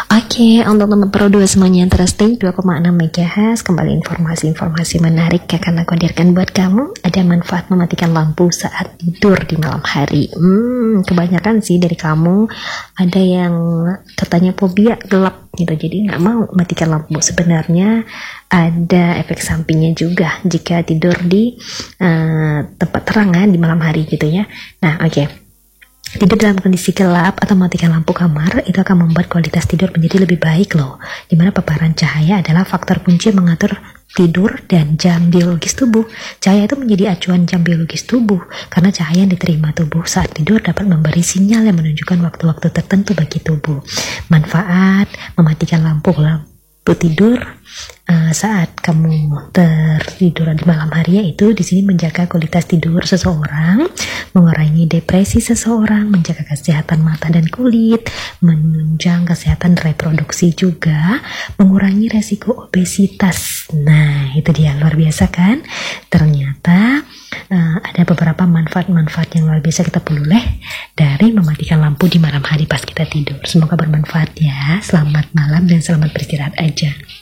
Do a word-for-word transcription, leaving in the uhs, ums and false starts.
Oke, untuk teman Pro dua semuanya yang trusting dua koma enam megahertz, kembali informasi-informasi menarik yang akan aku hadirkan buat kamu. Ada manfaat mematikan lampu saat tidur di malam hari. Hmm, kebanyakan sih dari kamu ada yang katanya fobia gelap gitu, jadi nggak mau matikan lampu. Sebenarnya ada efek sampingnya juga jika tidur di uh, tempat terangan di malam hari gitu ya. Nah, oke. Okay. Tidur dalam kondisi gelap atau matikan lampu kamar itu akan membuat kualitas tidur menjadi lebih baik loh. Dimana paparan cahaya adalah faktor kunci mengatur tidur dan jam biologis tubuh. Cahaya itu menjadi acuan jam biologis tubuh karena cahaya yang diterima tubuh saat tidur dapat memberi sinyal yang menunjukkan waktu-waktu tertentu bagi tubuh. Manfaat mematikan lampu lampu tidur uh, saat kamu tertidur di malam hari yaitu di sini menjaga kualitas tidur seseorang, mengurangi depresi seseorang, menjaga kesehatan mata dan kulit, menunjang kesehatan reproduksi juga, mengurangi resiko obesitas. Nah, itu dia, luar biasa kan? Ternyata uh, ada beberapa manfaat-manfaat yang luar biasa kita peroleh dari mematikan lampu di malam hari pas kita tidur. Semoga bermanfaat ya. Selamat malam dan selamat beristirahat aja.